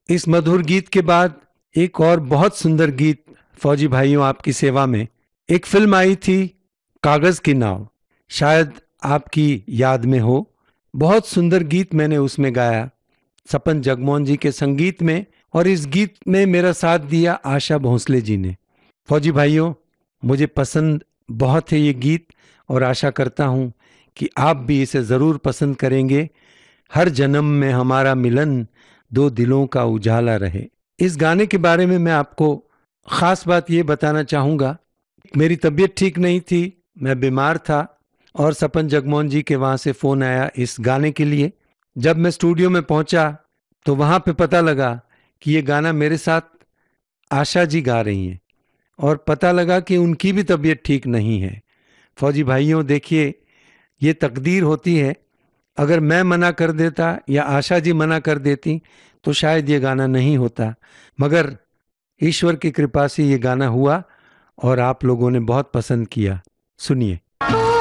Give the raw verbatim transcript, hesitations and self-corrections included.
इस मधुर गीत के बाद एक और बहुत सुंदर गीत फौजी भाइयों आपकी सेवा में। एक फिल्म आई थी कागज की नाव, शायद आपकी याद में हो। बहुत सुंदर गीत मैंने उसमें गाया सपन जगमोहन जी के संगीत में, और इस गीत में मेरा साथ दिया आशा भोसले जी ने। फौजी भाइयों, मुझे पसंद बहुत है ये गीत और आशा करता हूं कि आप भी इसे जरूर पसंद करेंगे। हर जन्म में हमारा मिलन, दो दिलों का उजाला रहे। इस गाने के बारे में मैं आपको खास बात ये बताना चाहूँगा, मेरी तबीयत ठीक नहीं थी, मैं बीमार था और सपन जगमोहन जी के वहाँ से फ़ोन आया इस गाने के लिए। जब मैं स्टूडियो में पहुँचा तो वहाँ पे पता लगा कि ये गाना मेरे साथ आशा जी गा रही हैं, और पता लगा कि उनकी भी तबीयत ठीक नहीं है। फौजी भाइयों, देखिए, ये तकदीर होती है। अगर मैं मना कर देता या आशा जी मना कर देती तो शायद ये गाना नहीं होता, मगर ईश्वर की कृपा से ये गाना हुआ और आप लोगों ने बहुत पसंद किया। सुनिए।